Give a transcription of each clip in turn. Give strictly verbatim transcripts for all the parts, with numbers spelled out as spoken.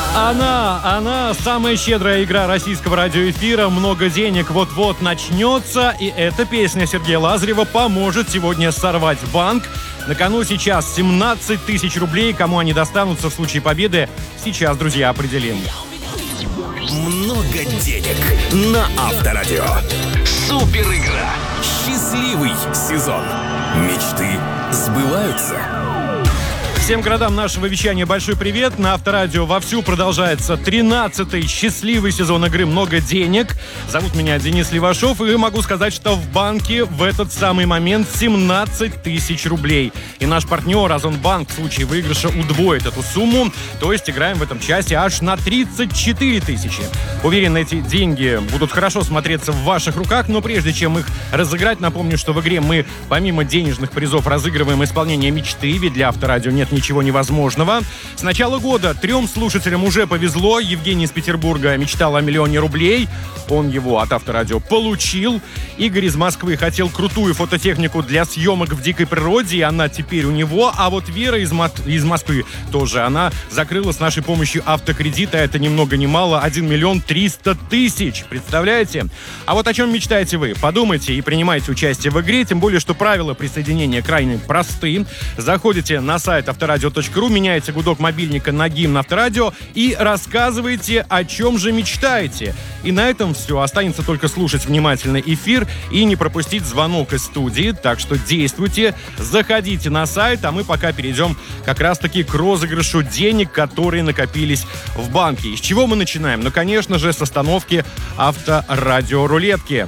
Она, она, самая щедрая игра российского радиоэфира. Много денег вот-вот начнется. И эта песня Сергея Лазарева поможет сегодня сорвать банк. На кону сейчас семнадцать тысяч рублей. Кому они достанутся в случае победы, сейчас, друзья, определим. Много денег на Авторадио. Супер игра. Счастливый сезон. Мечты сбываются. Всем городам нашего вещания большой привет. На Авторадио вовсю продолжается тринадцатый счастливый сезон игры «Много денег». Зовут меня Денис Левашов, и могу сказать, что в банке в этот самый момент семнадцать тысяч рублей. И наш партнер Озонбанк в случае выигрыша удвоит эту сумму, то есть играем в этом часе аж на тридцать четыре тысячи. Уверен, эти деньги будут хорошо смотреться в ваших руках, но прежде чем их разыграть, напомню, что в игре мы помимо денежных призов разыгрываем исполнение мечты, ведь для Авторадио нет ничего невозможного. С начала года трем слушателям уже повезло. Евгений из Петербурга мечтал о миллионе рублей. Он его от Авторадио получил. Игорь из Москвы хотел крутую фототехнику для съемок в дикой природе, и она теперь у него. А вот Вера из, Мот... из Москвы тоже. Она закрыла с нашей помощью автокредит, а это ни много ни мало один миллион триста тысяч. Представляете? А вот о чем мечтаете вы? Подумайте и принимайте участие в игре. Тем более, что правила присоединения крайне просты. Заходите на сайт авторадио точка ру, меняете гудок мобильника на гимн Авторадио и рассказывайте, о чем же мечтаете. И на этом все. Останется только слушать внимательно эфир и не пропустить звонок из студии. Так что действуйте, заходите на сайт, а мы пока перейдем как раз-таки к розыгрышу денег, которые накопились в банке. И с чего мы начинаем? Ну, конечно же, с остановки авторадиорулетки.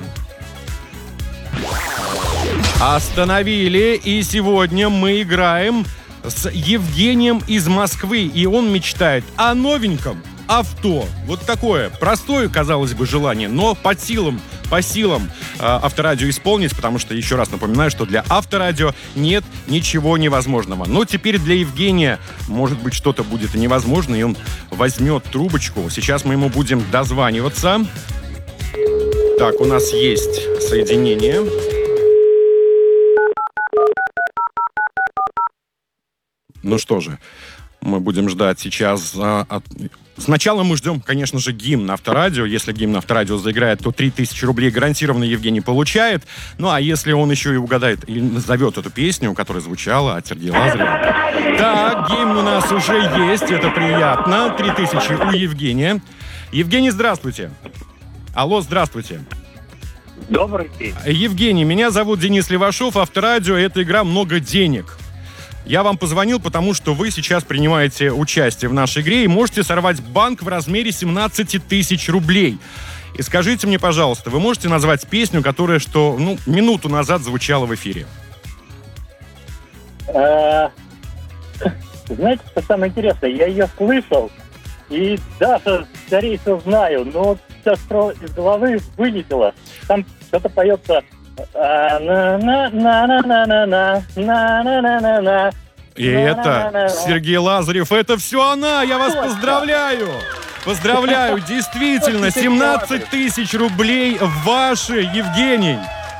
Остановили, и сегодня мы играем с Евгением из Москвы, и он мечтает о новеньком авто. Вот такое простое, казалось бы, желание, но по силам, по силам э, Авторадио исполнить, потому что, еще раз напоминаю, что для Авторадио нет ничего невозможного. Но теперь для Евгения, может быть, что-то будет и невозможно, и он возьмет трубочку. Сейчас мы ему будем дозваниваться. Так, у нас есть соединение. Ну что же, мы будем ждать сейчас... А, от... Сначала мы ждем, конечно же, гимн Авторадио. Если гимн Авторадио заиграет, то три тысячи рублей гарантированно Евгений получает. Ну, а если он еще и угадает или назовет эту песню, которая звучала от Сергея Лазарева... Так, гимн у нас уже есть, это приятно. три тысячи у Евгения. Евгений, здравствуйте. Алло, здравствуйте. Добрый день. Евгений, меня зовут Денис Левашов. Авторадио — это игра «Много денег». Я вам позвонил, потому что вы сейчас принимаете участие в нашей игре и можете сорвать банк в размере семнадцать тысяч рублей. И скажите мне, пожалуйста, вы можете назвать песню, которая, что, ну, минуту назад звучала в эфире? Знаете, что самое интересное? Я ее слышал и даже, скорее всего, знаю, но все, что из головы вылетело. Там что-то поется... И это Сергей Лазарев, это все она, я вас поздравляю! Поздравляю, действительно, семнадцать тысяч рублей ваши, Евгений!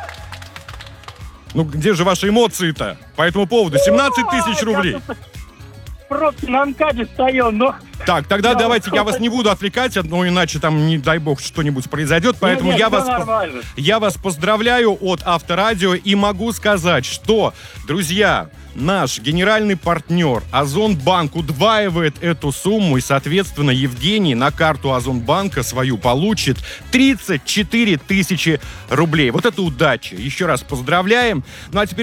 Ну, где же ваши эмоции-то по этому поводу? семнадцать тысяч рублей! Просто на МКАДе стою, но... Так, тогда я давайте, я вас не буду отвлекать, но иначе там, не дай бог, что-нибудь произойдет. Поэтому нет, нет, я, вас, я вас поздравляю от Авторадио и могу сказать, что, друзья, наш генеральный партнер Озонбанк удваивает эту сумму, и, соответственно, Евгений на карту Озонбанка свою получит тридцать четыре тысячи рублей. Вот это удача. Еще раз поздравляем. Ну а теперь